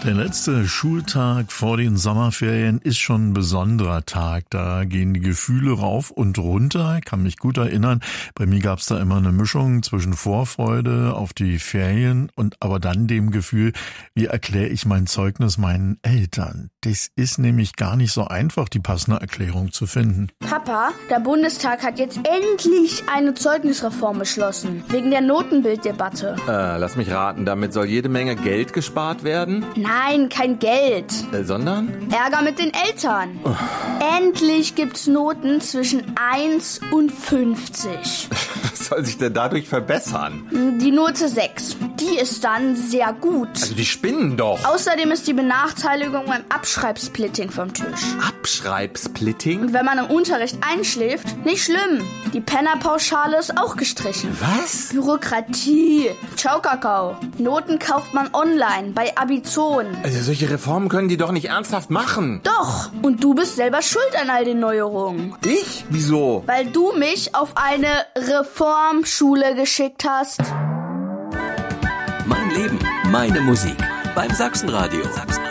Der letzte Schultag vor den Sommerferien ist schon ein besonderer Tag. Da gehen die Gefühle rauf und runter. Ich kann mich gut erinnern, bei mir gab es da immer eine Mischung zwischen Vorfreude auf die Ferien und aber dann dem Gefühl, wie erkläre ich mein Zeugnis meinen Eltern? Das ist nämlich gar nicht so einfach, die passende Erklärung zu finden. Papa, der Bundestag hat jetzt endlich eine Zeugnisreform beschlossen, wegen der Notenbilddebatte. Lass mich raten, damit soll jede Menge Geld gespart werden? Nein, kein Geld. Sondern? Ärger mit den Eltern. Endlich gibt's Noten zwischen 1 und 50. Was soll sich denn dadurch verbessern? Die Note 6. Die ist dann sehr gut. Also die spinnen doch. Außerdem ist die Benachteiligung beim Abschreibsplitting vom Tisch. Abschreibsplitting? Und wenn man im Unterricht einschläft, nicht schlimm. Die Pennerpauschale ist auch gestrichen. Was? Bürokratie. Ciao, Kakao. Noten kauft man online bei Abizon. Also solche Reformen können die doch nicht ernsthaft machen. Doch. Und du bist selber schuld an all den Neuerungen. Ich? Wieso? Weil du mich auf eine Reformschule geschickt hast. Mein Leben, meine Musik. Beim Sachsenradio.